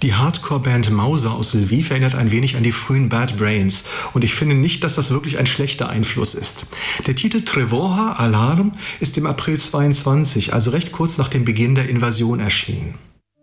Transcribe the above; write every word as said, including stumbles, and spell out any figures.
Die Hardcore-Band Mauser aus Lviv erinnert ein wenig an die frühen Bad Brains und ich finde nicht, dass das wirklich ein schlechter Einfluss ist. Der Titel Trevoha, Alarm, ist im April zweiundzwanzig, also recht kurz nach dem Beginn der Invasion erschienen.